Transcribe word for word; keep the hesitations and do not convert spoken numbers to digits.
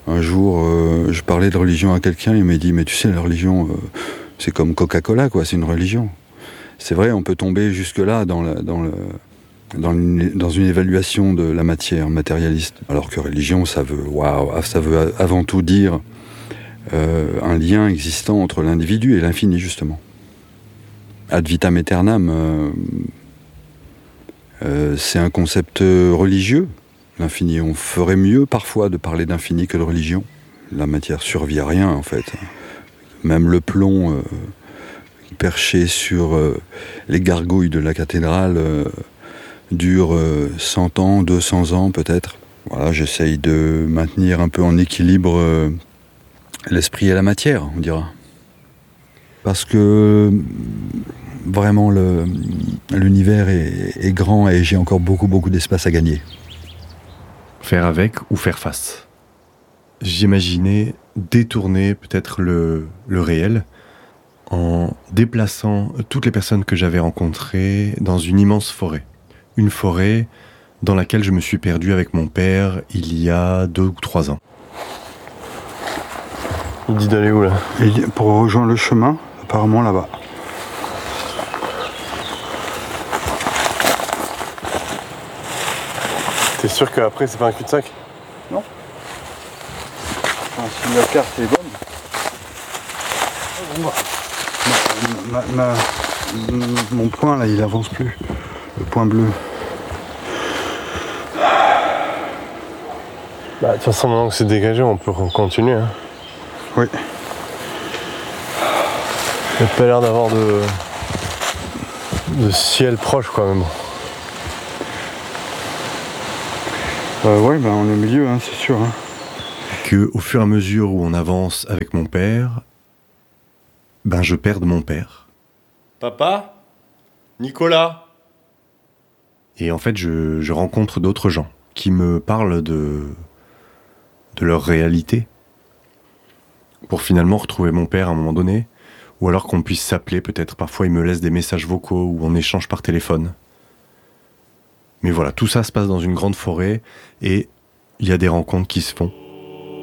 Un jour, euh, je parlais de religion à quelqu'un, il m'a dit « Mais tu sais, la religion, euh, c'est comme Coca-Cola, quoi, c'est une religion. » C'est vrai, on peut tomber jusque-là dans, la, dans, le, dans, une, dans une évaluation de la matière matérialiste. Alors que religion, ça veut, waouh, ça veut avant tout dire euh, un lien existant entre l'individu et l'infini, justement. Ad vitam aeternam, euh, euh, c'est un concept religieux. L'infini, on ferait mieux parfois de parler d'infini que de religion. La matière survit à rien en fait. Même le plomb euh, perché sur euh, les gargouilles de la cathédrale euh, dure euh, cent ans, deux cents ans peut-être. Voilà, j'essaye de maintenir un peu en équilibre euh, l'esprit et la matière, on dira. Parce que vraiment le, l'univers est, est grand et j'ai encore beaucoup beaucoup d'espace à gagner. Faire avec ou faire face. J'imaginais détourner peut-être le, le réel en déplaçant toutes les personnes que j'avais rencontrées dans une immense forêt. Une forêt dans laquelle je me suis perdu avec mon père il y a deux ou trois ans. Il dit d'aller où là ? Et pour rejoindre le chemin, apparemment là-bas. T'es sûr qu'après c'est pas un cul-de-sac ? Non. Enfin, si la carte est bonne. Ma, ma, ma, mon point là, il avance plus. Le point bleu. Bah, de toute façon, maintenant que c'est dégagé, on peut continuer. Hein. Oui. Il n'y a pas l'air d'avoir de, de ciel proche, quoi, même. Euh, ouais, ben on est au milieu, hein, c'est sûr. Hein. Que, au fur et à mesure où on avance avec mon père, ben je perds mon père. Papa ? Nicolas ? Et en fait, je, je rencontre d'autres gens qui me parlent de, de leur réalité. Pour finalement retrouver mon père à un moment donné, ou alors qu'on puisse s'appeler, peut-être parfois il me laisse des messages vocaux ou on échange par téléphone. Mais voilà, tout ça se passe dans une grande forêt et il y a des rencontres qui se font.